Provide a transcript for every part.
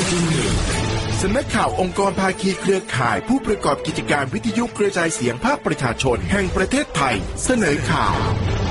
สำนักข่าวองค์กรภาคีเครือข่ายผู้ประกอบกิจการวิทยุกระจายเสียงภาคประชาชนแห่งประเทศไทยเสนอข่าว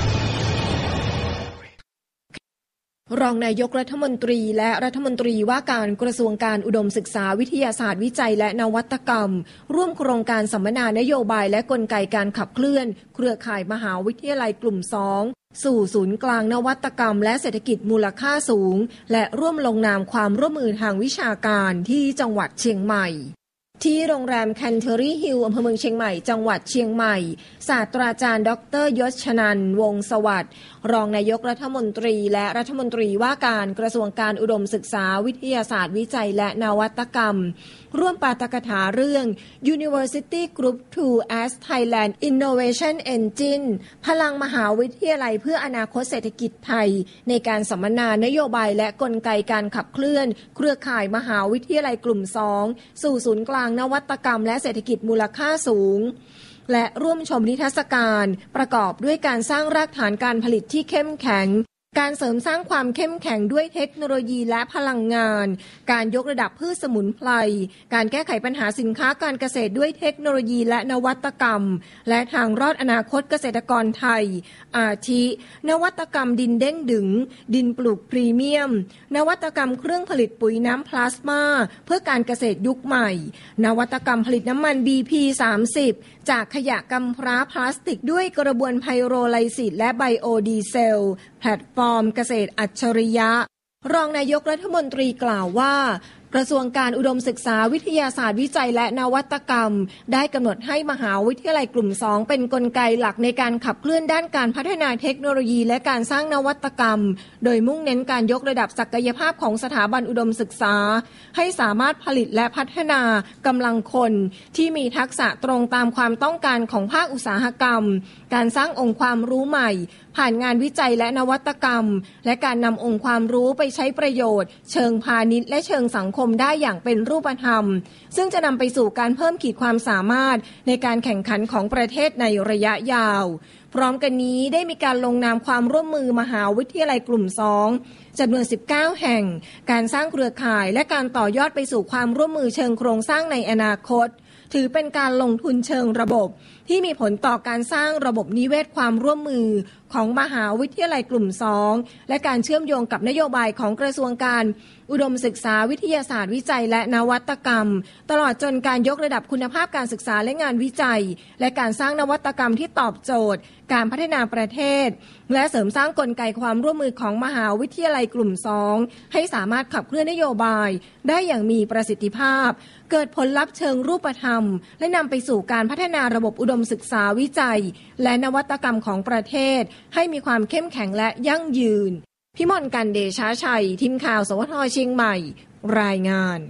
รองนายกรัฐมนตรีและรัฐมนตรีว่าการกระทรวงการอุดมศึกษาวิทยาศาสตร์วิจัยและนวัตกรรมร่วมโครงการสัมมนานโยบายและกลไกการขับเคลื่อนเครือข่ายมหาวิทยาลัยกลุ่ม2สู่ศูนย์กลางนวัตกรรมและเศรษฐกิจมูลค่าสูงและร่วมลงนามความร่วมมือทางวิชาการที่จังหวัดเชียงใหม่ที่โรงแรมแคนเทอรี่ฮิลล์อำเภอเมืองเชียงใหม่จังหวัดเชียงใหม่ศาสตราจารย์ดร.ยศชนันท์วงศ์สวัสดิ์รองนายกรัฐมนตรีและรัฐมนตรีว่าการกระทรวงการอุดมศึกษาวิทยาศาสตร์วิจัยและนวัตกรรมร่วมปาฐกถาเรื่อง University Group 2 as Thailand Innovation Engine พลังมหาวิทยาลัยเพื่ออนาคตเศรษฐกิจไทยในการสัมมนานโยบายและกลไกการขับเคลื่อนเครือข่ายมหาวิทยาลัยกลุ่ม2สู่ศูนย์กลางนวัตกรรมและเศรษฐกิจมูลค่าสูงและร่วมชมนิทรรศการประกอบด้วยการสร้างรากฐานการผลิตที่เข้มแข็งการเสริมสร้างความเข้มแข็งด้วยเทคโนโลยีและพลังงานการยกระดับพืชสมุนไพรการแก้ไขปัญหาสินค้าการเกษตรด้วยเทคโนโลยีและนวัตกรรมและทางรอดอนาคตเกษตรกรไทยอาทินวัตกรรมดินเด้งดึงดินปลูกพรีเมียมนวัตกรรมเครื่องผลิตปุ๋ยน้ำพลาสมาเพื่อการเกษตรยุคใหม่นวัตกรรมผลิตน้ำมัน BP30 จากขยะกำพร้าพลาสติกด้วยกระบวนไพโรไลซิสและไบโอดีเซลแพลตฟอร์มเกษตรอัจฉริยะรองนายกรัฐมนตรีกล่าวว่ากระทรวงการอุดมศึกษาวิทยาศาสตร์วิจัยและนวัตกรรมได้กำหนดให้มหาวิทยาลัยกลุ่ม2เป็นกลไกหลักในการขับเคลื่อนด้านการพัฒนาเทคโนโลยีและการสร้างนวัตกรรมโดยมุ่งเน้นการยกระดับศักยภาพของสถาบันอุดมศึกษาให้สามารถผลิตและพัฒนากำลังคนที่มีทักษะตรงตามความต้องการของภาคอุตสาหกรรมการสร้างองค์ความรู้ใหม่ผ่านงานวิจัยและนวัตกรรมและการนำองค์ความรู้ไปใช้ประโยชน์เชิงพาณิชย์และเชิงสังคมได้อย่างเป็นรูปธรรมซึ่งจะนำไปสู่การเพิ่มขีดความสามารถในการแข่งขันของประเทศในระยะยาวพร้อมกันนี้ได้มีการลงนามความร่วมมือมหาวิทยาลัยกลุ่ม2จำนวน19แห่งการสร้างเครือข่ายและการต่อยอดไปสู่ความร่วมมือเชิงโครงสร้างในอนาคตถือเป็นการลงทุนเชิงระบบที่มีผลต่อการสร้างระบบนิเวศความร่วมมือของมหาวิทยาลัยกลุ่ม2และการเชื่อมโยงกับนโยบายของกระทรวงการอุดมศึกษาวิทยาศาสตร์วิจัยและนวัตกรรมตลอดจนการยกระดับคุณภาพการศึกษาและงานวิจัยและการสร้างนวัตกรรมที่ตอบโจทย์การพัฒนาประเทศและเสริมสร้างกลไกความร่วมมือของมหาวิทยาลัยกลุ่ม2ให้สามารถขับเคลื่อนนโยบายได้อย่างมีประสิทธิภาพเกิดผลลัพธ์เชิงรูปธรรมและนำไปสู่การพัฒนาระบบอุดมศึกษาวิจัยและนวัตกรรมของประเทศให้มีความเข้มแข็งและยั่งยืนพิมลกันเดชาชัยทีมข่าวสวทเชียงใหม่รายงาน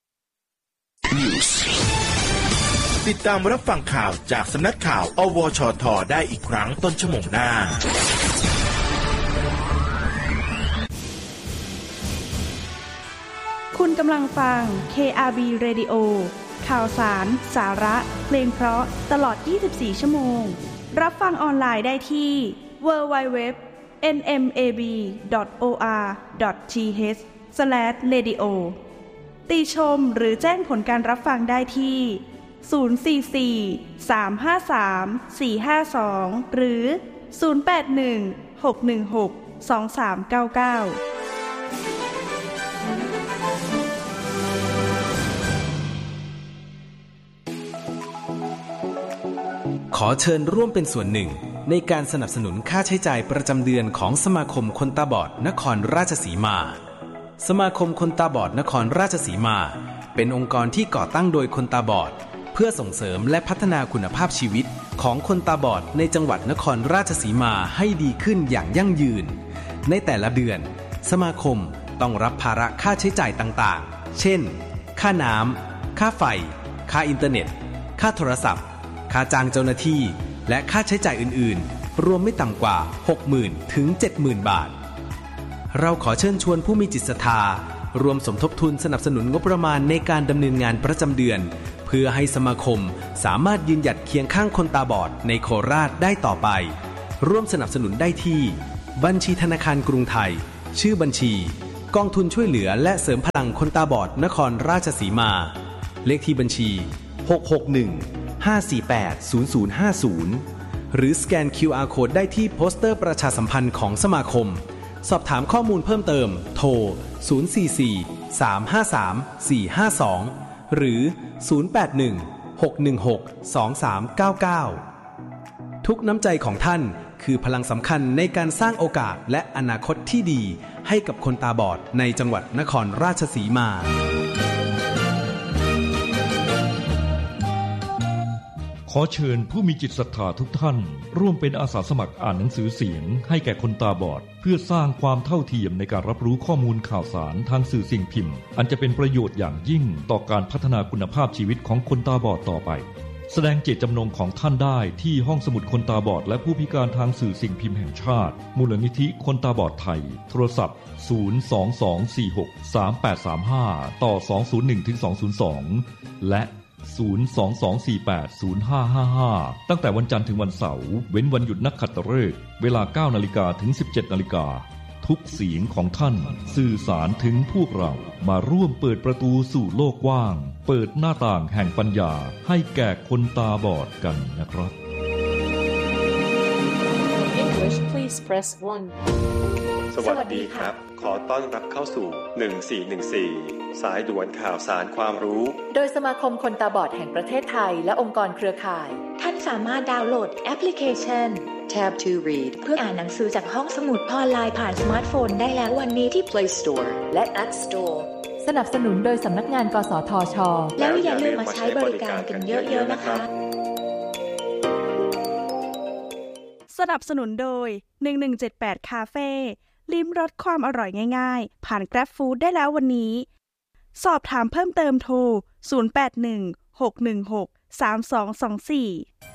ติดตามรับฟังข่าวจากสำนักข่าวอวชท.ได้อีกครั้งต้นชั่วโมงหน้าคุณกำลังฟัง KRB Radio ข่าวสารสาระเพลงเพราะตลอด24ชั่วโมงรับฟังออนไลน์ได้ที่ www.nmab.or.th/radio ติชมหรือแจ้งผลการรับฟังได้ที่044-353-452หรือ081-616-2399 ขอเชิญร่วมเป็นส่วนหนึ่งในการสนับสนุนค่าใช้จ่ายประจำเดือนของสมาคมคนตาบอดนครราชสีมาสมาคมคนตาบอดนครราชสีมาเป็นองค์กรที่ก่อตั้งโดยคนตาบอดเพื่อส่งเสริมและพัฒนาคุณภาพชีวิตของคนตาบอดในจังหวัดนครราชสีมาให้ดีขึ้นอย่างยั่งยืนในแต่ละเดือนสมาคมต้องรับภาระค่าใช้จ่ายต่างๆเช่นค่าน้ำค่าไฟค่าอินเทอร์เน็ตค่าโทรศัพท์ค่าจ้างเจ้าหน้าที่และค่าใช้จ่ายอื่นๆรวมไม่ต่ำกว่า 60,000 ถึง 70,000 บาทเราขอเชิญชวนผู้มีจิตศรัทธารวมสมทบทุนสนับสนุนงบประมาณในการดำเนินงานประจำเดือนเพื่อให้สมาคมสามารถยืนหยัดเคียงข้างคนตาบอดในโคราชได้ต่อไปร่วมสนับสนุนได้ที่บัญชีธนาคารกรุงไทยชื่อบัญชีกองทุนช่วยเหลือและเสริมพลังคนตาบอดนครราชสีมาเลขที่บัญชี661-548-0050หรือสแกน QR Code ได้ที่โปสเตอร์ประชาสัมพันธ์ของสมาคมสอบถามข้อมูลเพิ่มเติมโทร044-353-452หรือ081-616-2399ทุกน้ำใจของท่านคือพลังสำคัญในการสร้างโอกาสและอนาคตที่ดีให้กับคนตาบอดในจังหวัดนครราชสีมาขอเชิญผู้มีจิตศรัทธาทุกท่านร่วมเป็นอาสาสมัครอ่านหนังสือเสียงให้แก่คนตาบอดเพื่อสร้างความเท่าเทียมในการรับรู้ข้อมูลข่าวสารทางสื่อสิ่งพิมพ์อันจะเป็นประโยชน์อย่างยิ่งต่อการพัฒนาคุณภาพชีวิตของคนตาบอดต่อไปแสดงเจตจำนงของท่านได้ที่ห้องสมุดคนตาบอดและผู้พิการทางสื่อสิ่งพิมพ์แห่งชาติมูลนิธิคนตาบอดไทยโทรศัพท์022463835ต่อ201-202และ022480555ตั้งแต่วันจันทร์ถึงวันเสาร์เว้นวันหยุดนักขัตฤกษ์เวลา 9:00 นถึง 17:00 นทุกเสียงของท่านสื่อสารถึงพวกเรามาร่วมเปิดประตูสู่โลกกว้างเปิดหน้าต่างแห่งปัญญาให้แก่คนตาบอดกันนะครับ English please press 1 สวัสดีครับขอต้อนรับเข้าสู่1414สายด่วนข่าวสารความรู้โดยสมาคมคนตาบอดแห่งประเทศไทยและองค์กรเครือข่ายท่านสามารถดาวน์โหลดแอปพลิเคชัน Tab to Read เพื่ออ่านหนังสือจากห้องสมุดออนไลน์ผ่านสมาร์ทโฟนได้แล้ววันนี้ที่ Play Store และ App Store สนับสนุนโดยสำนักงานกสทช. แล้วอย่าลืมมาใช้บริการกันเยอะๆนะคะสนับสนุนโดย1178คาเฟ่ลิ้มรสความอร่อยง่ายๆผ่าน Grab Food ได้แล้ววันนี้สอบถามเพิ่มเติมโทร0816163224